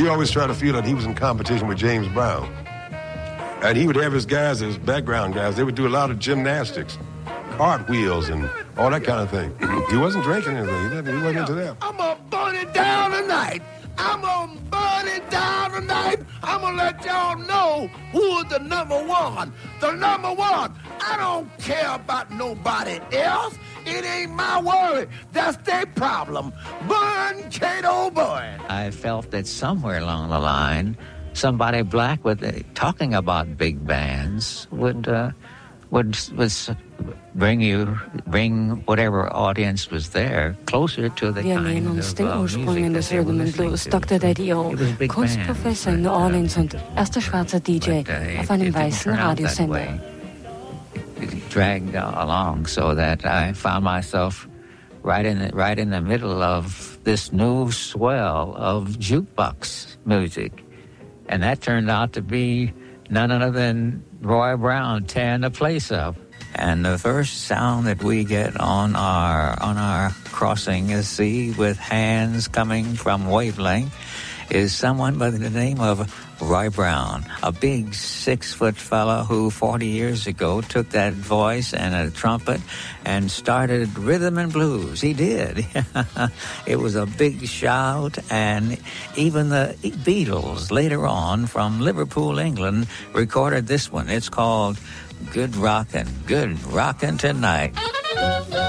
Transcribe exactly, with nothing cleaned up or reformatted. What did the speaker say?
he always tried to feel that he was in competition with James Brown. And he would have his guys, his background guys, they would do a lot of gymnastics, cartwheels, and all that kind of thing. He wasn't drinking anything. He, didn't, he wasn't into that. I'm going to burn it down tonight. I'm going to burn it down tonight. I'm going to let y'all know who's the number one. The number one. I don't care about nobody else. It ain't my worry. That's their problem. Burn Kato Boy. I felt that somewhere along the line, somebody black with uh, talking about big bands would uh, would would bring you bring whatever audience was there closer to the Vi er kind ons of den uh, ursprungen des music that they Rhythm were and Blues, listening to. Doktor Daddy O, It was big Kunstprofessor in bands, New but, uh, Orleans und erster schwarzer D J but, uh, auf it- einem it didn't weißen turn out that Radiosender. way. It dragged along so that I found myself right in the, right in the middle of this new swell of jukebox music. And that turned out to be none other than Roy Brown tearing the place up. And the first sound that we get on our on our crossing is see with hands coming from Wavelength is someone by the name of Roy Brown, a big six-foot fella who forty years ago took that voice and a trumpet and started rhythm and blues. He did. It was a big shout, and even the Beatles later on from Liverpool, England, recorded this one. It's called Good Rockin', Good Rockin' Tonight.